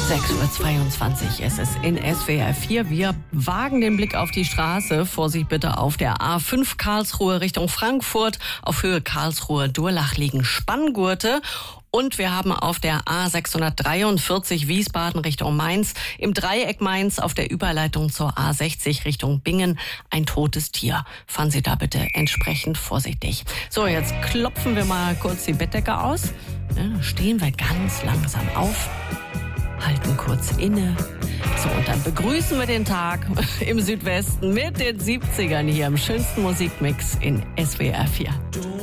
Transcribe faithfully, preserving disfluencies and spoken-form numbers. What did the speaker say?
sechs Uhr zweiundzwanzig ist es in S W R vier. Wir wagen den Blick auf die Straße. Vorsicht bitte auf der A fünf Karlsruhe Richtung Frankfurt. Auf Höhe Karlsruhe-Durlach liegen Spanngurte. Und wir haben auf der A sechshundertdreiundvierzig Wiesbaden Richtung Mainz im Dreieck Mainz auf der Überleitung zur A sechzig Richtung Bingen ein totes Tier. Fahren Sie da bitte entsprechend vorsichtig. So, jetzt klopfen wir mal kurz die Bettdecke aus. Ja, stehen wir ganz langsam auf, halten kurz inne. So, und dann begrüßen wir den Tag im Südwesten mit den siebzigern hier im schönsten Musikmix in S W R vier.